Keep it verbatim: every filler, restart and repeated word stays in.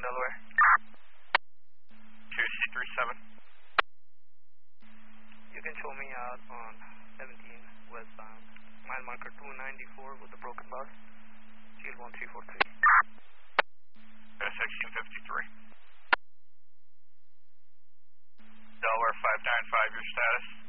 Delaware. two C three seven. You can show me out on seventeen westbound. Mile marker two ninety-four with the broken bus. Shield one three four three. sixteen fifty-three. Delaware five nine five, your status?